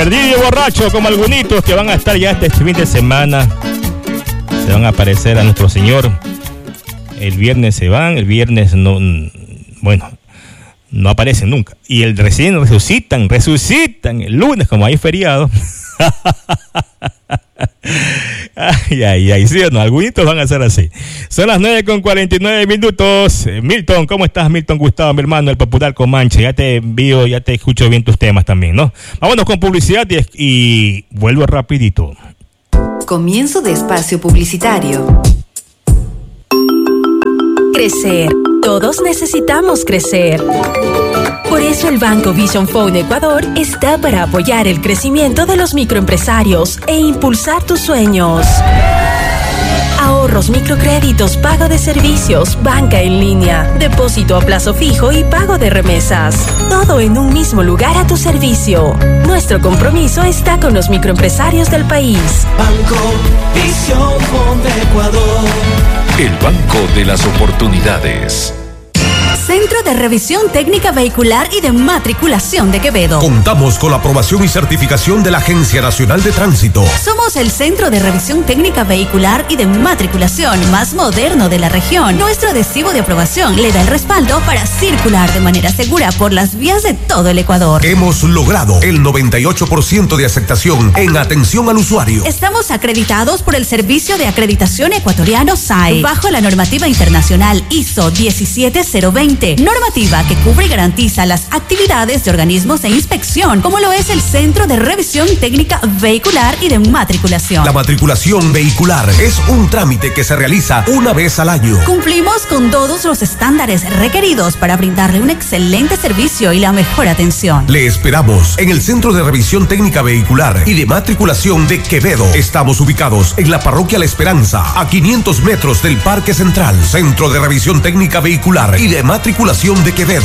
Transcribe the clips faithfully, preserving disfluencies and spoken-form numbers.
Perdido y borracho como algunitos que van a estar ya este fin de semana. Se van a aparecer a nuestro Señor. El viernes se van, el viernes no, bueno, no aparecen nunca. Y el recién resucitan, resucitan el lunes como hay feriado. Ay, ay, ay, sí o no, algunos van a ser así. Son las nueve con cuarenta y nueve minutos. Milton, ¿cómo estás, Milton Gustavo, mi hermano, el popular Comanche? Ya te envío, ya te escucho bien tus temas también, ¿no? Vámonos con publicidad y, y vuelvo rapidito. Comienzo de espacio publicitario. Crecer. Todos necesitamos crecer. Por eso el Banco Vision Phone Ecuador está para apoyar el crecimiento de los microempresarios e impulsar tus sueños. Ahorros, microcréditos, pago de servicios, banca en línea, depósito a plazo fijo y pago de remesas. Todo en un mismo lugar a tu servicio. Nuestro compromiso está con los microempresarios del país. Banco Vision Phone Ecuador. El banco de las oportunidades. Centro de Revisión Técnica Vehicular y de Matriculación de Quevedo. Contamos con la aprobación y certificación de la Agencia Nacional de Tránsito. Somos el Centro de Revisión Técnica Vehicular y de Matriculación más moderno de la región. Nuestro adhesivo de aprobación le da el respaldo para circular de manera segura por las vías de todo el Ecuador. Hemos logrado el noventa y ocho por ciento de aceptación en atención al usuario. Estamos acreditados por el Servicio de Acreditación Ecuatoriano S A E, bajo la normativa internacional I S O diecisiete cero veinte. Normativa que cubre y garantiza las actividades de organismos de inspección, como lo es el Centro de Revisión Técnica Vehicular y de Matriculación. La matriculación vehicular es un trámite que se realiza una vez al año. Cumplimos con todos los estándares requeridos para brindarle un excelente servicio y la mejor atención. Le esperamos en el Centro de Revisión Técnica Vehicular y de Matriculación de Quevedo. Estamos ubicados en la Parroquia La Esperanza, a quinientos metros del Parque Central. Centro de Revisión Técnica Vehicular y de Matriculación de Quevedo.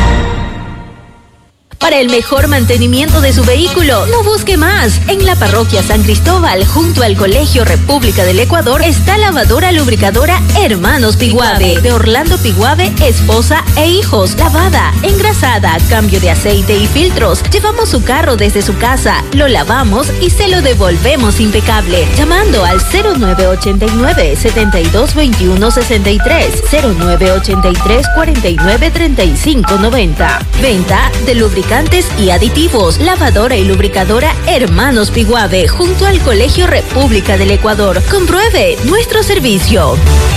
Para el mejor mantenimiento de su vehículo, no busque más. En la parroquia San Cristóbal, junto al Colegio República del Ecuador, está lavadora lubricadora Hermanos Piguave, de Orlando Piguave, esposa e hijos. Lavada, engrasada, cambio de aceite y filtros. Llevamos su carro desde su casa, lo lavamos y se lo devolvemos impecable. Llamando al cero nueve ochenta y nueve, setenta y dos veintiuno sesenta y tres, cero nueve ochenta y tres, cuarenta y nueve treinta y cinco noventa. Venta de lubricantes y aditivos, lavadora y lubricadora Hermanos Piguave, junto al Colegio República del Ecuador. Compruebe nuestro servicio.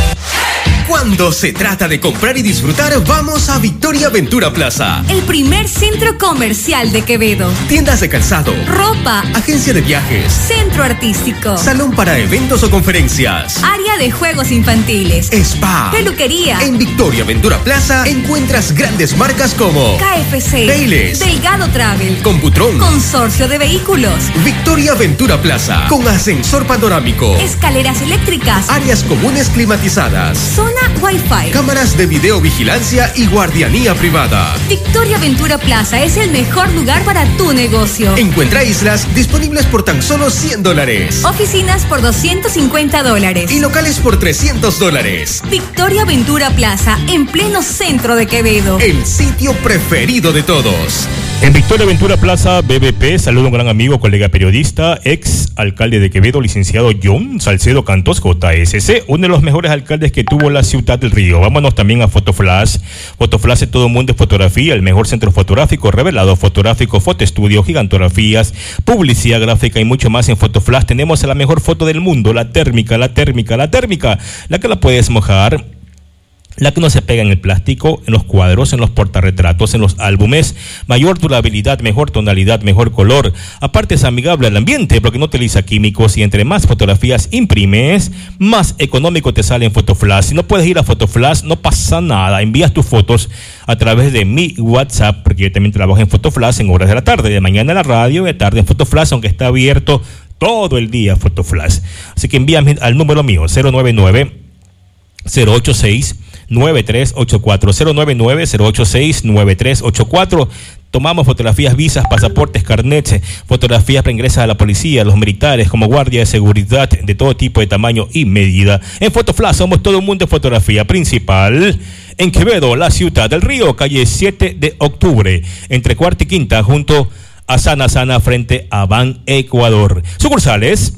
Cuando se trata de comprar y disfrutar, vamos a Victoria Ventura Plaza. El primer centro comercial de Quevedo. Tiendas de calzado, ropa, agencia de viajes, centro artístico, salón para eventos o conferencias, área de juegos infantiles, spa, peluquería. En Victoria Ventura Plaza encuentras grandes marcas como K F C, Payless, Delgado Travel, Computron, Consorcio de Vehículos. Victoria Ventura Plaza, con ascensor panorámico, escaleras eléctricas, áreas comunes climatizadas, zona Wi-Fi, cámaras de videovigilancia y guardianía privada. Victoria Ventura Plaza es el mejor lugar para tu negocio. Encuentra islas disponibles por tan solo cien dólares. Oficinas por doscientos cincuenta dólares. Y locales por trescientos dólares. Victoria Ventura Plaza, en pleno centro de Quevedo. El sitio preferido de todos. En Victoria Ventura Plaza, B B P, saludo a un gran amigo, colega periodista, ex alcalde de Quevedo, licenciado John Salcedo Cantos, J S C, uno de los mejores alcaldes que tuvo la ciudad del Río. Vámonos también a Fotoflash. Fotoflash es todo el mundo de fotografía, el mejor centro fotográfico, revelado fotográfico, fotoestudio, gigantografías, publicidad gráfica y mucho más. En Fotoflash tenemos la mejor foto del mundo, la térmica, la térmica, la térmica, la que la puedes mojar, la que no se pega en el plástico, en los cuadros, en los portarretratos, en los álbumes. Mayor durabilidad, mejor tonalidad, mejor color. Aparte es amigable al ambiente porque no utiliza químicos y entre más fotografías imprimes, más económico te sale en Fotoflash. Si no puedes ir a Fotoflash, no pasa nada. Envías tus fotos a través de mi WhatsApp, porque yo también trabajo en Fotoflash en horas de la tarde, de mañana en la radio, de tarde en Fotoflash, aunque está abierto todo el día Fotoflash. Así que envíame al número mío, cero nueve nueve, cero ocho seis, nueve tres ocho cuatro, cero nueve nueve, cero ocho seis, nueve tres ocho cuatro. Tomamos fotografías, visas, pasaportes, carnets, fotografías para ingresar a la policía, los militares, como guardia de seguridad de todo tipo de tamaño y medida. En Fotoflash somos todo un mundo de fotografía. Principal en Quevedo, la ciudad del Río, calle siete de octubre, entre cuarta y quinta, junto a Sana Sana frente a Ban Ecuador. Sucursales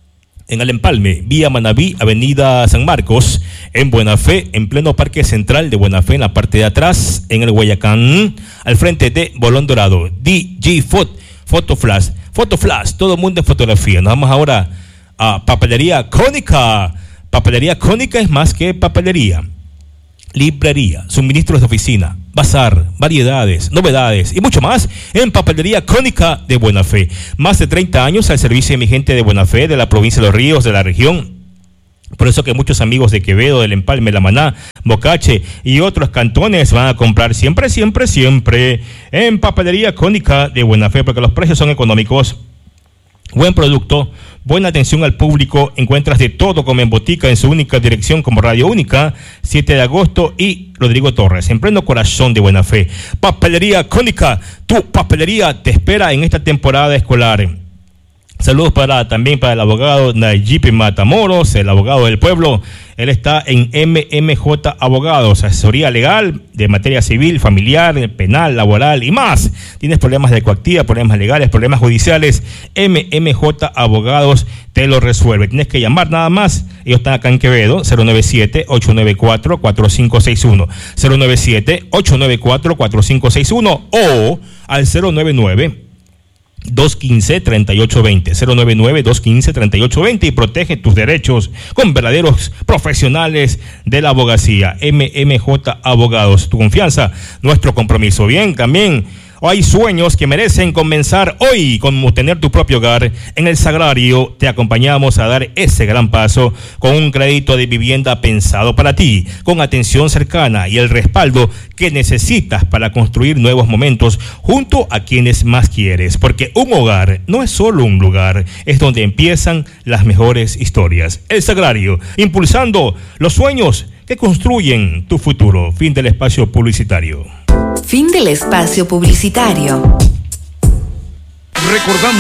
en El Empalme, vía Manabí, avenida San Marcos, en Buena Fe, en pleno Parque Central de Buena Fe, en la parte de atrás, en el Guayacán, al frente de Bolón Dorado. D G Food, Fotoflash, Fotoflash, todo el mundo en fotografía. Nos vamos ahora a Papelería Cónica. Papelería Cónica es más que papelería. Librería, suministros de oficina, bazar, variedades, novedades y mucho más en Papelería Cónica de Buena Fe. Más de treinta años al servicio de mi gente de Buena Fe, de la provincia de Los Ríos, de la región. Por eso que muchos amigos de Quevedo, del Empalme, La Maná, Bocache y otros cantones van a comprar siempre, siempre, siempre en Papelería Cónica de Buena Fe, porque los precios son económicos. Buen producto, buena atención al público, encuentras de todo como en botica en su única dirección como Radio Única, siete de agosto y Rodrigo Torres, en pleno corazón de Buena Fe. Papelería Cónica, tu papelería te espera en esta temporada escolar. Saludos para también para el abogado Nayib Matamoros, el abogado del pueblo. Él está en M M J Abogados, asesoría legal de materia civil, familiar, penal, laboral y más. Tienes problemas de coactiva, problemas legales, problemas judiciales, M M J Abogados te lo resuelve. Tienes que llamar nada más. Ellos están acá en Quevedo, cero nueve siete, ocho nueve cuatro, cuatro cinco seis uno, cero nueve siete, ocho nueve cuatro, cuatro cinco seis uno o al cero nueve nueve, dos uno cinco, tres ocho dos cero, cero nueve nueve, dos uno cinco, tres ocho dos cero y protege tus derechos con verdaderos profesionales de la abogacía. M M J Abogados, tu confianza, nuestro compromiso. Bien, también hay sueños que merecen comenzar hoy, como tener tu propio hogar. En El Sagrario te acompañamos a dar ese gran paso con un crédito de vivienda pensado para ti, con atención cercana y el respaldo que necesitas para construir nuevos momentos junto a quienes más quieres, porque un hogar no es solo un lugar, es donde empiezan las mejores historias. El Sagrario, impulsando los sueños que construyen tu futuro. Fin del espacio publicitario. Fin del espacio publicitario. Recordamos